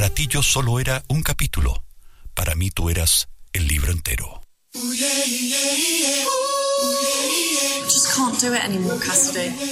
Para ti yo solo era un capítulo. Para mí tú eras el libro entero. Just can't do it anymore, Cassidy.